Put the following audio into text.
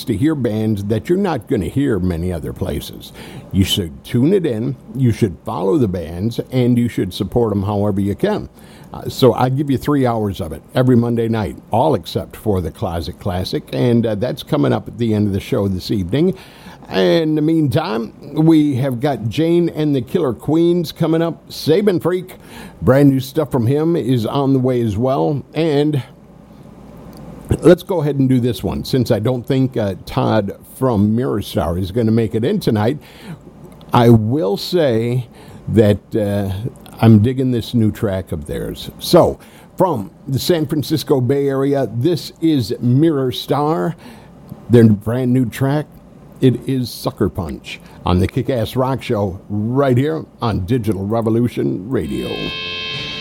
to hear bands that you're not going to hear many other places. You should tune it in, you should follow the bands, and you should support them however you can. So I give you 3 hours of it every Monday night, all except for the Closet Classic, and that's coming up at the end of the show this evening. In the meantime, we have got Jane and the Killer Queens coming up. Sabin Freak, brand new stuff from him is on the way as well. And let's go ahead and do this one. Since I don't think Todd from Mirror Star is going to make it in tonight, I will say that I'm digging this new track of theirs. So, from the San Francisco Bay Area, this is Mirror Star, their brand new track. It is Sucker Punch on the Kick-Ass Rock Show right here on Digital Revolution Radio.